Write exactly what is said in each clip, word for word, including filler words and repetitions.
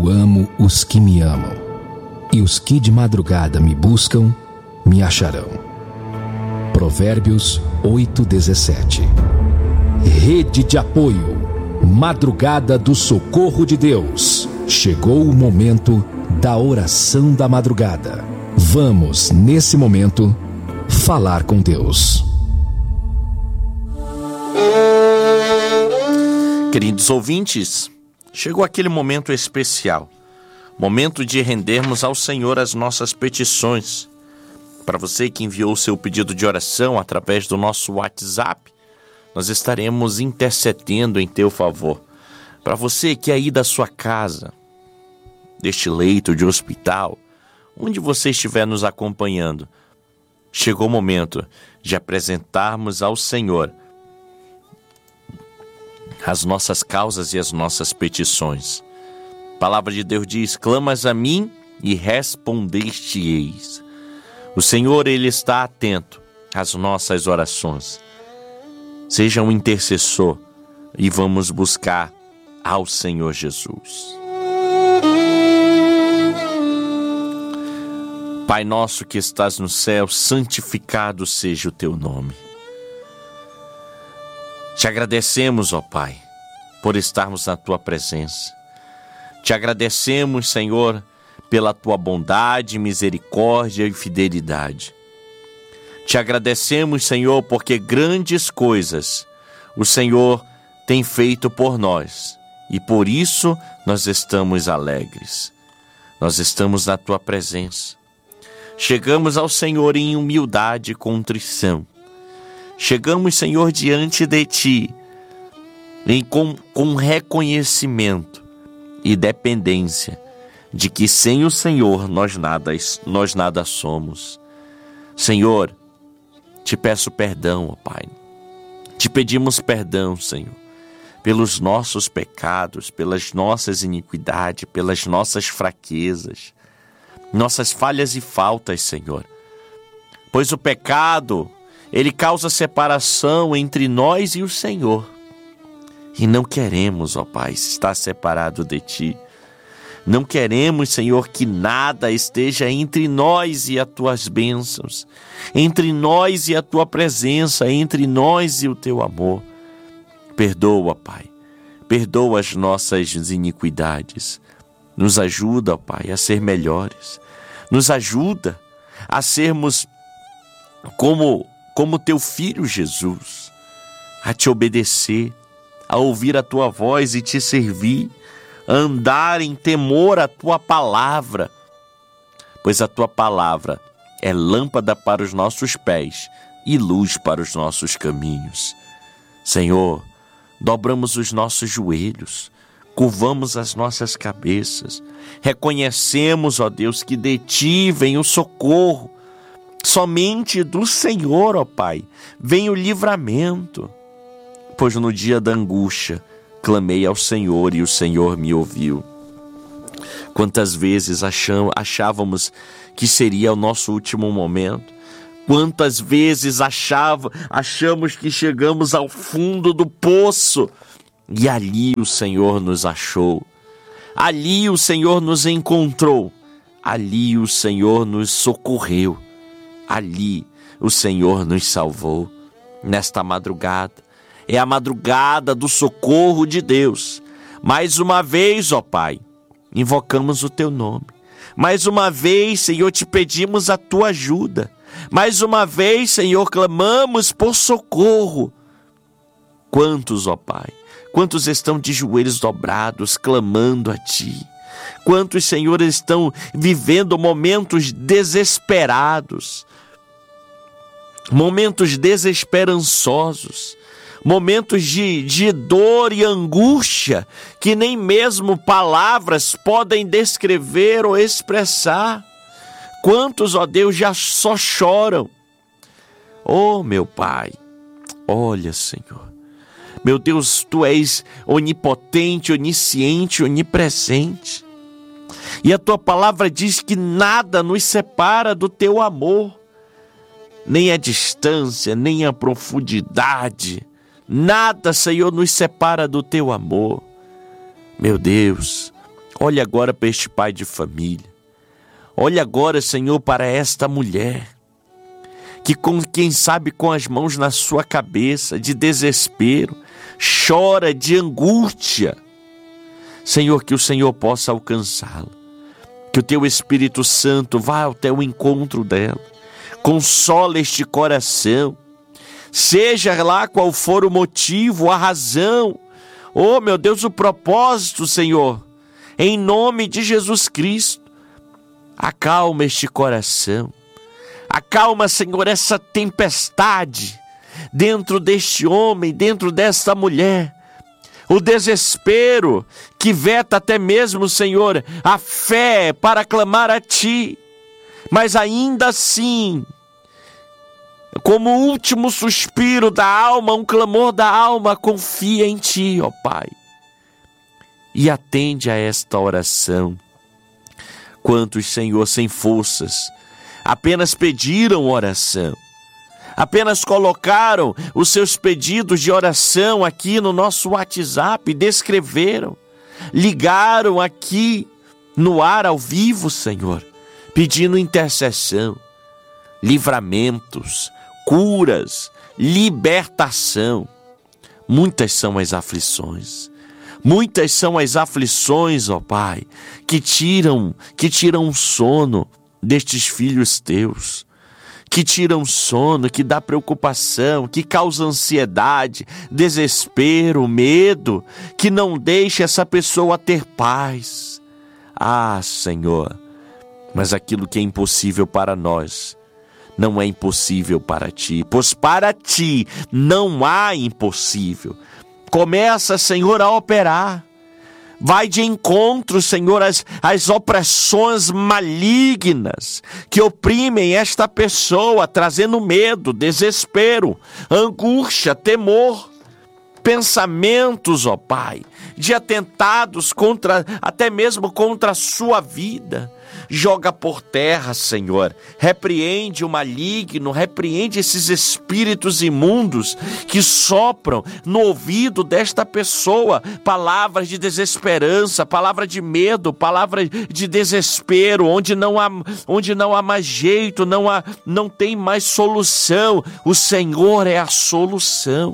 amo os que me amam, e os que de madrugada me buscam, me acharão. Provérbios oito, dezessete. Rede de apoio, madrugada do socorro de Deus. Chegou o momento da oração da madrugada. Vamos, nesse momento, falar com Deus. Queridos ouvintes, chegou aquele momento especial, momento de rendermos ao Senhor as nossas petições. Para você que enviou o seu pedido de oração através do nosso WhatsApp, nós estaremos intercedendo em teu favor. Para você que é aí da sua casa, deste leito de hospital, onde você estiver nos acompanhando, chegou o momento de apresentarmos ao Senhor as nossas causas e as nossas petições. A palavra de Deus diz: clamas a mim e respondeste-eis. O Senhor, Ele está atento às nossas orações. Seja um intercessor e vamos buscar ao Senhor Jesus. Pai nosso que estás no céu, santificado seja o teu nome. Te agradecemos, ó Pai, por estarmos na tua presença. Te agradecemos, Senhor, pela tua bondade, misericórdia e fidelidade. Te agradecemos, Senhor, porque grandes coisas o Senhor tem feito por nós e por isso nós estamos alegres. Nós estamos na tua presença. Chegamos ao Senhor em humildade e contrição. Chegamos, Senhor, diante de Ti, em, com, com reconhecimento e dependência de que sem o Senhor nós nada, nós nada somos. Senhor, te peço perdão, ó Pai. Te pedimos perdão, Senhor, pelos nossos pecados, pelas nossas iniquidades, pelas nossas fraquezas, nossas falhas e faltas, Senhor. Pois o pecado, ele causa separação entre nós e o Senhor. E não queremos, ó Pai, estar separado de Ti. Não queremos, Senhor, que nada esteja entre nós e as Tuas bênçãos, entre nós e a Tua presença, entre nós e o Teu amor. Perdoa, Pai. Perdoa as nossas iniquidades. Nos ajuda, ó Pai, a ser melhores. Nos ajuda a sermos como como teu Filho Jesus, a te obedecer, a ouvir a tua voz e te servir, a andar em temor à tua palavra, pois a tua palavra é lâmpada para os nossos pés e luz para os nossos caminhos. Senhor, dobramos os nossos joelhos, curvamos as nossas cabeças, reconhecemos, ó Deus, que de Ti vem o socorro. Somente do Senhor, ó Pai, vem o livramento. Pois no dia da angústia, clamei ao Senhor e o Senhor me ouviu. Quantas vezes acham, achávamos que seria o nosso último momento? Quantas vezes achava, achamos que chegamos ao fundo do poço? E ali o Senhor nos achou. Ali o Senhor nos encontrou. Ali o Senhor nos socorreu. Ali o Senhor nos salvou. Nesta madrugada, é a madrugada do socorro de Deus. Mais uma vez, ó Pai, invocamos o Teu nome. Mais uma vez, Senhor, te pedimos a Tua ajuda. Mais uma vez, Senhor, clamamos por socorro. Quantos, ó Pai, quantos estão de joelhos dobrados, clamando a Ti? Quantos, Senhor, estão vivendo momentos desesperados, momentos desesperançosos, momentos de, de dor e angústia, que nem mesmo palavras podem descrever ou expressar. Quantos, ó Deus, já só choram? Oh, meu Pai, olha, Senhor, meu Deus, Tu és onipotente, onisciente, onipresente. E a Tua palavra diz que nada nos separa do Teu amor. Nem a distância, nem a profundidade. Nada, Senhor, nos separa do Teu amor. Meu Deus, Olha agora para este pai de família. Olha agora, Senhor, para esta mulher, que com, quem sabe com as mãos na sua cabeça, de desespero, chora de angústia. Senhor, que o Senhor possa alcançá-la. Que o Teu Espírito Santo vá até o encontro dela. Consola este coração. Seja lá qual for o motivo, a razão. Oh, meu Deus, o propósito, Senhor. Em nome de Jesus Cristo. Acalma este coração. Acalma, Senhor, essa tempestade dentro deste homem, dentro desta mulher. O desespero que veta até mesmo, Senhor, a fé para clamar a Ti. Mas ainda assim, como último suspiro da alma, um clamor da alma, confia em Ti, ó Pai. E atende a esta oração. Quantos, Senhor, sem forças, apenas pediram oração. Apenas colocaram os seus pedidos de oração aqui no nosso WhatsApp, descreveram, ligaram aqui no ar ao vivo, Senhor, pedindo intercessão, livramentos, curas, libertação. Muitas são as aflições, muitas são as aflições, ó Pai, que tiram, que tiram o sono destes filhos Teus, que tiram sono, que dá preocupação, que causa ansiedade, desespero, medo, que não deixa essa pessoa ter paz. Ah, Senhor, mas aquilo que é impossível para nós, não é impossível para Ti, pois para Ti não há impossível. Começa, Senhor, a operar. Vai de encontro, Senhor, às, às opressões malignas que oprimem esta pessoa, trazendo medo, desespero, angústia, temor, pensamentos, ó Pai, de atentados contra, até mesmo contra a sua vida. Joga por terra, Senhor, repreende o maligno, repreende esses espíritos imundos que sopram no ouvido desta pessoa, palavras de desesperança, palavra de medo, palavra de desespero, onde não há, onde não há mais jeito, não há, não tem mais solução. O Senhor é a solução.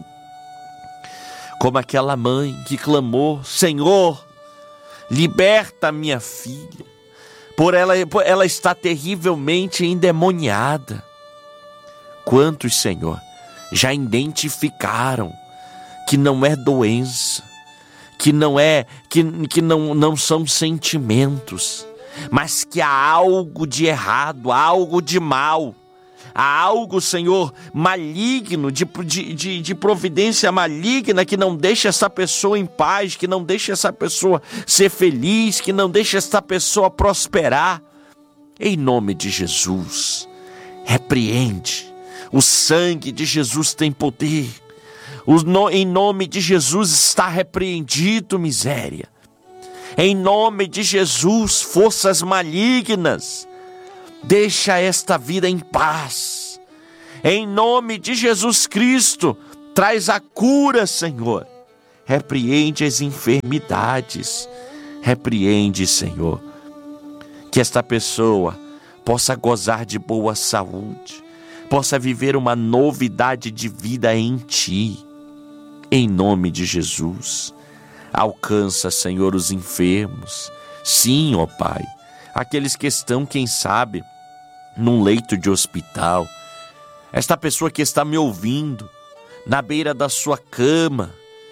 Como aquela mãe que clamou: Senhor, liberta minha filha. Por ela, por ela está terrivelmente endemoniada. Quantos, Senhor, já identificaram que não é doença, que não é, que, que não, não são sentimentos, mas que há algo de errado, há algo de mal, há algo, Senhor, maligno, de, de, de providência maligna que não deixa essa pessoa em paz, que não deixa essa pessoa ser feliz, que não deixa essa pessoa prosperar. Em nome de Jesus, repreende. O sangue de Jesus tem poder. O, no, em nome de Jesus está repreendido, miséria. Em nome de Jesus, forças malignas, deixa esta vida em paz. Em nome de Jesus Cristo, traz a cura, Senhor. Repreende as enfermidades. Repreende, Senhor. Que esta pessoa possa gozar de boa saúde, possa viver uma novidade de vida em Ti. Em nome de Jesus. Alcança, Senhor, os enfermos. Sim, ó Pai. Aqueles que estão, quem sabe, num leito de hospital. Esta pessoa que está me ouvindo, na beira da sua cama,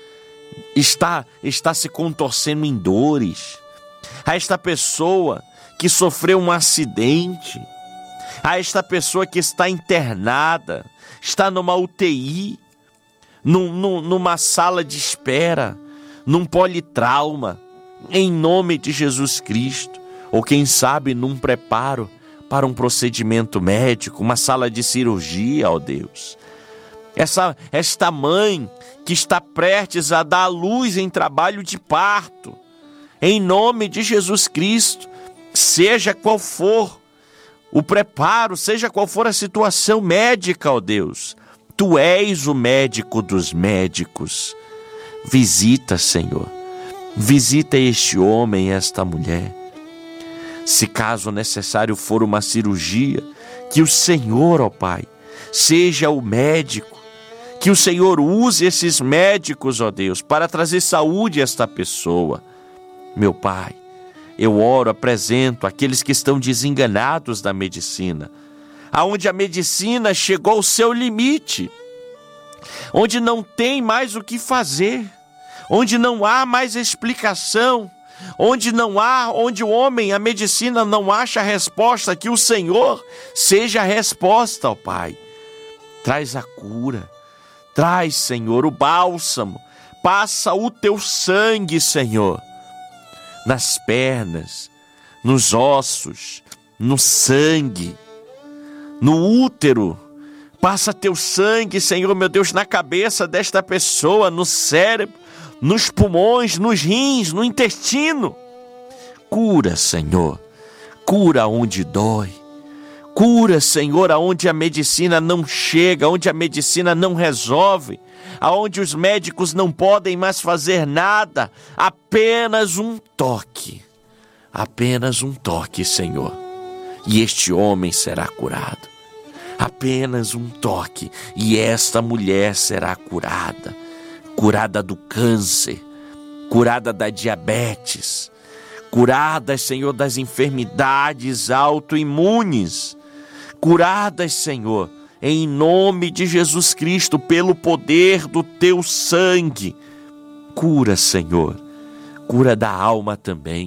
está, está se contorcendo em dores. A esta pessoa que sofreu um acidente. A esta pessoa que está internada, está numa U T I, num, num, numa sala de espera, num politrauma, em nome de Jesus Cristo. Ou quem sabe num preparo para um procedimento médico, uma sala de cirurgia, ó Deus. Essa, esta mãe que está prestes a dar à luz em trabalho de parto, em nome de Jesus Cristo, seja qual for o preparo, seja qual for a situação médica, ó Deus, Tu és o médico dos médicos. Visita, Senhor. Visita este homem e esta mulher. Se caso necessário for uma cirurgia, que o Senhor, ó Pai, seja o médico, que o Senhor use esses médicos, ó Deus, para trazer saúde a esta pessoa. Meu Pai, eu oro, apresento aqueles que estão desenganados da medicina, aonde a medicina chegou ao seu limite, onde não tem mais o que fazer, onde não há mais explicação, onde não há, onde o homem, a medicina não acha a resposta, que o Senhor seja a resposta, ó Pai. Traz a cura, traz, Senhor, o bálsamo, passa o teu sangue, Senhor, nas pernas, nos ossos, no sangue, no útero. Passa teu sangue, Senhor, meu Deus, na cabeça desta pessoa, no cérebro, nos pulmões, nos rins, no intestino. Cura, Senhor, cura onde dói. Cura, Senhor, aonde a medicina não chega, onde a medicina não resolve, aonde os médicos não podem mais fazer nada. Apenas um toque, apenas um toque, Senhor, e este homem será curado. Apenas um toque, e esta mulher será curada. Curada do câncer, curada da diabetes, curadas, Senhor, das enfermidades autoimunes, curadas, Senhor, em nome de Jesus Cristo, pelo poder do teu sangue. Cura, Senhor, cura da alma também.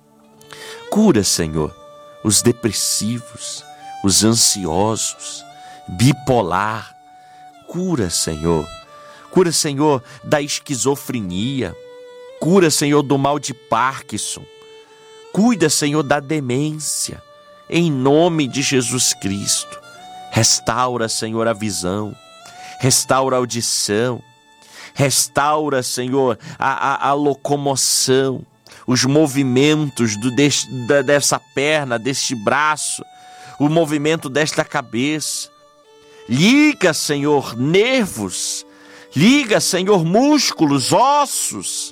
Cura, Senhor, os depressivos, os ansiosos, bipolar. Cura, Senhor. Cura, Senhor, da esquizofrenia. Cura, Senhor, do mal de Parkinson. Cuida, Senhor, da demência. Em nome de Jesus Cristo. Restaura, Senhor, a visão. Restaura a audição. Restaura, Senhor, a, a, a locomoção. Os movimentos do, deste, da, dessa perna, deste braço. O movimento desta cabeça. Liga, Senhor, nervos. Liga, Senhor, músculos, ossos.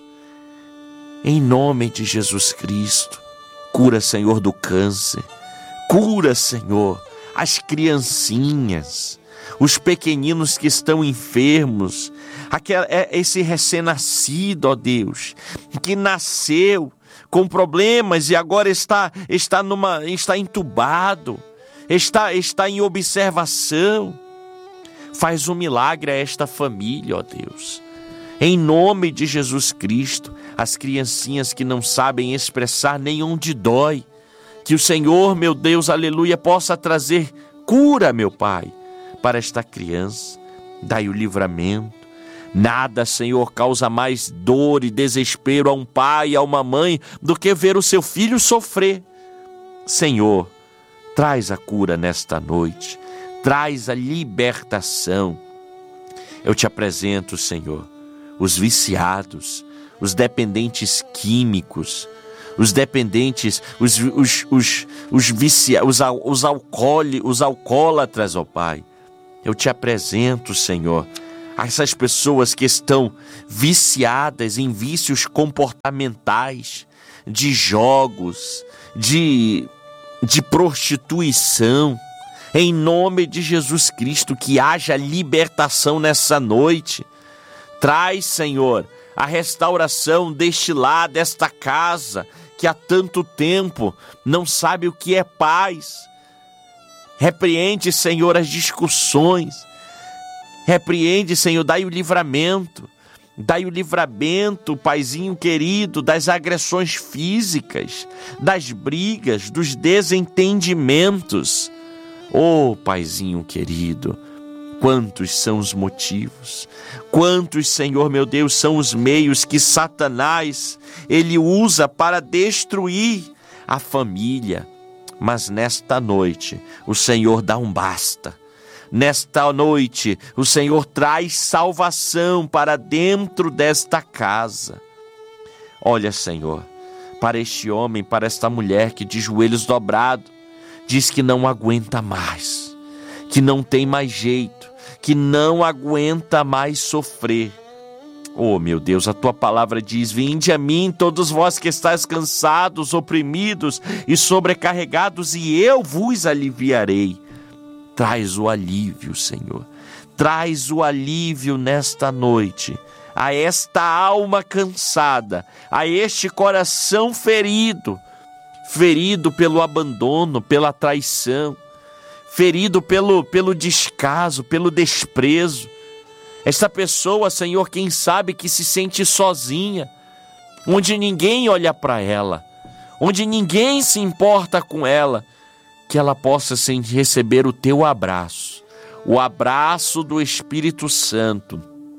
Em nome de Jesus Cristo. Cura, Senhor, do câncer. Cura, Senhor, as criancinhas, os pequeninos que estão enfermos. Aquela, esse recém-nascido, ó Deus, que nasceu com problemas e agora está, está, numa, está entubado, está, está em observação. Faz um milagre a esta família, ó Deus. Em nome de Jesus Cristo, as criancinhas que não sabem expressar nem onde dói, que o Senhor, meu Deus, aleluia, possa trazer cura, meu Pai, para esta criança. Dai o livramento. Nada, Senhor, causa mais dor e desespero a um pai e a uma mãe do que ver o seu filho sofrer. Senhor, traz a cura nesta noite. Traz a libertação. Eu te apresento, Senhor, os viciados, os dependentes químicos, os dependentes, os, os, os, os, vicia, os, os, alcoóli, os alcoólatras, ó Pai. Eu te apresento, Senhor, essas pessoas que estão viciadas em vícios comportamentais, de jogos, de, de prostituição. Em nome de Jesus Cristo, que haja libertação nessa noite. Traz, Senhor, a restauração deste lar, desta casa, que há tanto tempo não sabe o que é paz. Repreende, Senhor, as discussões. Repreende, Senhor, dai o livramento. Dai o livramento, Paizinho querido, das agressões físicas, das brigas, dos desentendimentos. Oh, Paizinho querido, quantos são os motivos, quantos, Senhor meu Deus, são os meios que Satanás, ele usa para destruir a família. Mas nesta noite, o Senhor dá um basta. Nesta noite, o Senhor traz salvação para dentro desta casa. Olha, Senhor, para este homem, para esta mulher que de joelhos dobrados, diz que não aguenta mais, que não tem mais jeito, que não aguenta mais sofrer. Oh, meu Deus, a tua palavra diz: vinde a mim todos vós que estáis cansados, oprimidos e sobrecarregados, e eu vos aliviarei. Traz o alívio, Senhor. Traz o alívio nesta noite a esta alma cansada, a este coração ferido, ferido pelo abandono, pela traição, ferido pelo, pelo descaso, pelo desprezo. Esta pessoa, Senhor, quem sabe que se sente sozinha, onde ninguém olha para ela, onde ninguém se importa com ela, que ela possa receber o teu abraço, o abraço do Espírito Santo,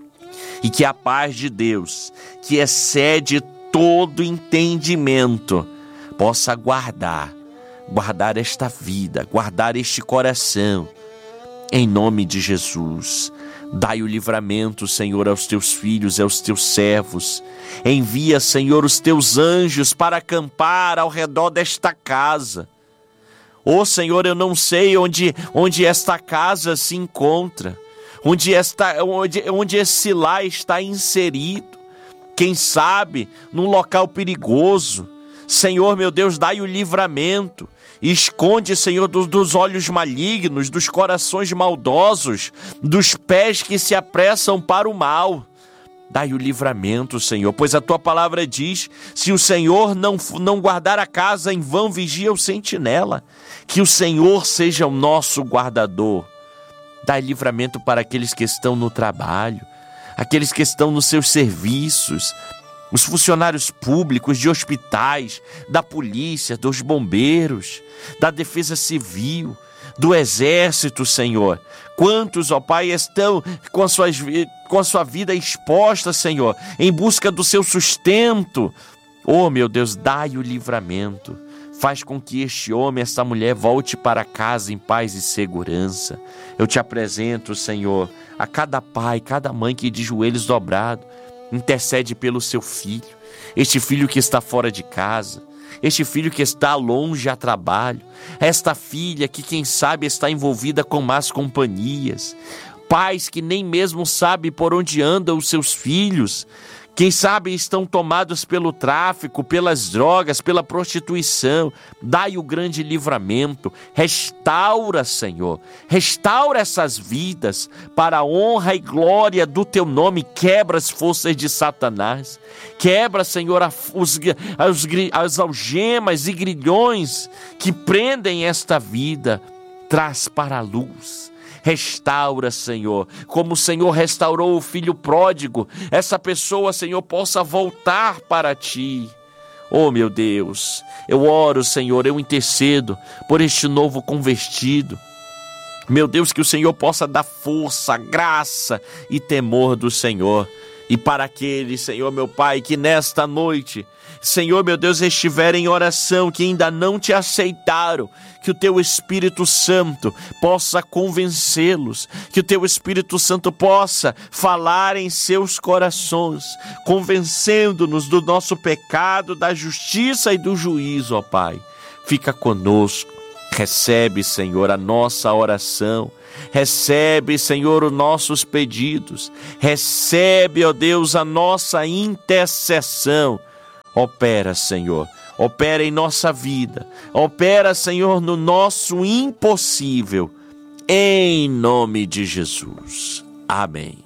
e que a paz de Deus, que excede todo entendimento, possa guardar, guardar esta vida, guardar este coração, em nome de Jesus. Dai o livramento, Senhor, aos teus filhos e aos teus servos. Envia, Senhor, os teus anjos para acampar ao redor desta casa. Ó, Senhor, eu não sei onde, onde esta casa se encontra, onde, esta, onde, onde esse lar está inserido. Quem sabe num local perigoso. Senhor, meu Deus, dai o livramento. Esconde, Senhor, dos, dos olhos malignos, dos corações maldosos, dos pés que se apressam para o mal. Dai o livramento, Senhor, pois a tua palavra diz: se o Senhor não, não guardar a casa, em vão vigia o sentinela. Que o Senhor seja o nosso guardador. Dai livramento para aqueles que estão no trabalho, aqueles que estão nos seus serviços, os funcionários públicos de hospitais, da polícia, dos bombeiros, da defesa civil, do exército, Senhor. Quantos, ó Pai, estão com a, suas, com a sua vida exposta, Senhor, em busca do seu sustento. Oh, meu Deus, dai o livramento. Faz com que este homem, esta mulher, volte para casa em paz e segurança. Eu te apresento, Senhor, a cada pai, cada mãe que de joelhos dobrados intercede pelo seu filho, este filho que está fora de casa, este filho que está longe a trabalho, esta filha que quem sabe está envolvida com más companhias, pais que nem mesmo sabem por onde andam os seus filhos, quem sabe estão tomados pelo tráfico, pelas drogas, pela prostituição. Dai o grande livramento, restaura, Senhor, restaura essas vidas para a honra e glória do teu nome. Quebra as forças de Satanás, quebra, Senhor, os, as, as algemas e grilhões que prendem esta vida, traz para a luz. Restaura, Senhor, como o Senhor restaurou o filho pródigo, essa pessoa, Senhor, possa voltar para Ti. Oh, meu Deus, eu oro, Senhor, eu intercedo por este novo convertido. Meu Deus, que o Senhor possa dar força, graça e temor do Senhor. E para aqueles, Senhor, meu Pai, que nesta noite, Senhor, meu Deus, estiverem em oração, que ainda não Te aceitaram, que o Teu Espírito Santo possa convencê-los, que o Teu Espírito Santo possa falar em seus corações, convencendo-nos do nosso pecado, da justiça e do juízo, ó Pai. Fica conosco, recebe, Senhor, a nossa oração, recebe, Senhor, os nossos pedidos, recebe, ó Deus, a nossa intercessão. Opera, Senhor, opera em nossa vida, opera, Senhor, no nosso impossível, em nome de Jesus. Amém.